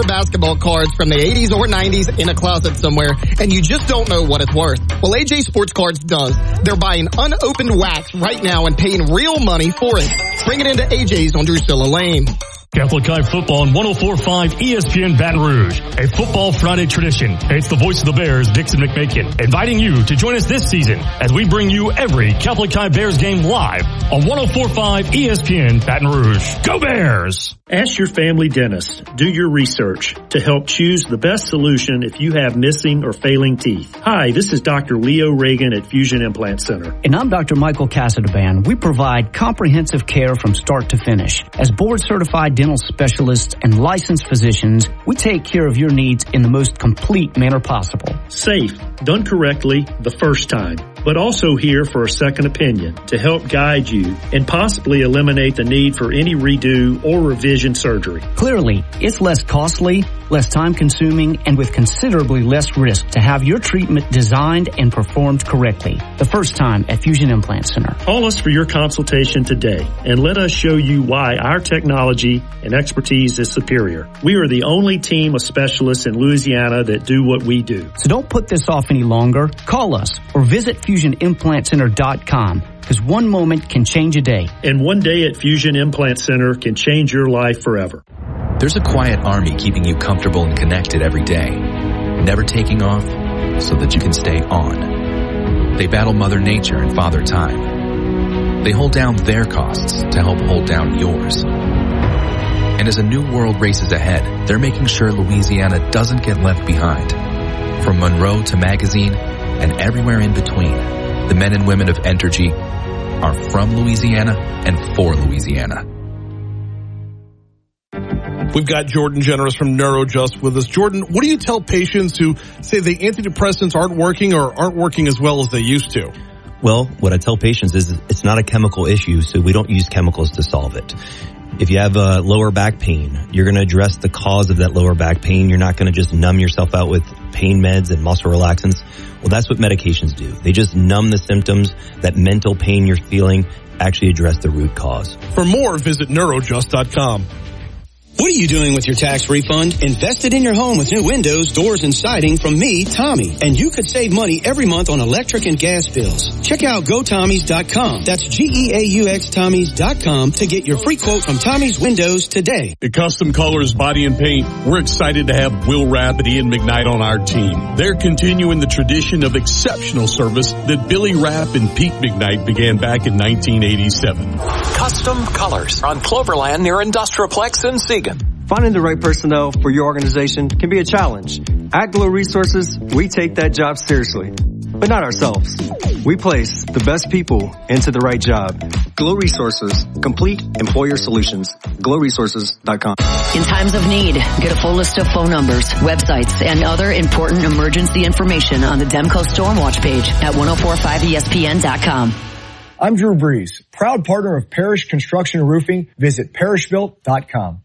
basketball cards from the 80s or 90s in a closet somewhere, and you just don't know what it's worth. Well, AJ Sports Cards does. They're buying unopened wax right now and paying real money for it. Bring it into AJ's on Drusilla Lane. Catholic High Football on 104.5 ESPN Baton Rouge. A Football Friday tradition. It's the voice of the Bears, Dixon McMakin, inviting you to join us this season as we bring you every Catholic High Bears game live on 104.5 ESPN Baton Rouge. Go Bears! Ask your family dentist, do your research to help choose the best solution if you have missing or failing teeth. Hi, this is Dr. Leo Reagan at Fusion Implant Center. And I'm Dr. Michael Casadaband. We provide comprehensive care from start to finish. As board-certified dental specialists and licensed physicians, we take care of your needs in the most complete manner possible. Safe, done correctly the first time, but also here for a second opinion to help guide you and possibly eliminate the need for any redo or revision surgery. Clearly, it's less costly, less time-consuming, and with considerably less risk to have your treatment designed and performed correctly. The first time at Fusion Implant Center. Call us for your consultation today and let us show you why our technology and expertise is superior. We are the only team of specialists in Louisiana that do what we do. So don't put this off any longer. Call us or visit FusionImplantCenter.com. Because one moment can change a day. And one day at Fusion Implant Center can change your life forever. There's a quiet army keeping you comfortable and connected every day, never taking off so that you can stay on. They battle Mother Nature and Father Time. They hold down their costs to help hold down yours. And as a new world races ahead, they're making sure Louisiana doesn't get left behind. From Monroe to Magazine and everywhere in between, the men and women of Entergy are from Louisiana and for Louisiana. We've got Jordan Generous from NeuroJust with us. Jordan, what do you tell patients who say the antidepressants aren't working or aren't working as well as they used to? Well, what I tell patients is it's not a chemical issue, so we don't use chemicals to solve it. If you have lower back pain, you're going to address the cause of that lower back pain. You're not going to just numb yourself out with pain meds and muscle relaxants. Well, that's what medications do. They just numb the symptoms. That mental pain you're feeling, actually address the root cause. For more, visit neurojust.com. What are you doing with your tax refund? Invest it in your home with new windows, doors, and siding from me, Tommy. And you could save money every month on electric and gas bills. Check out GoTommys.com. That's GEAUX Tommys.com to get your free quote from Tommy's Windows today. At Custom Colors Body and Paint, we're excited to have Will Rapp and Ian McKnight on our team. They're continuing the tradition of exceptional service that Billy Rapp and Pete McKnight began back in 1987. Custom Colors on Cloverland near Industrialplex in Seagan. Finding the right personnel for your organization can be a challenge. At Glow Resources, we take that job seriously, but not ourselves. We place the best people into the right job. Glow Resources, complete employer solutions. GlowResources.com. In times of need, get a full list of phone numbers, websites, and other important emergency information on the Demco Stormwatch page at 1045ESPN.com. I'm Drew Brees, proud partner of Parish Construction and Roofing. Visit parishbuilt.com.